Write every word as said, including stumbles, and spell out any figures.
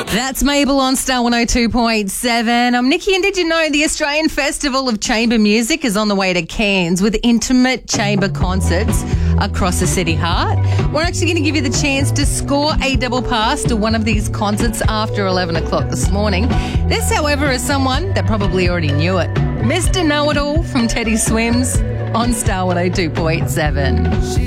That's Mabel on Star one oh two point seven. I'm Nikki, and did you know the Australian Festival of Chamber Music is on the way to Cairns with intimate chamber concerts across the city heart? We're actually going to give you the chance to score a double pass to one of these concerts after eleven o'clock this morning. This, however, is someone that probably already knew it. Mister Know-It-All from Teddy Swims on Star one oh two point seven.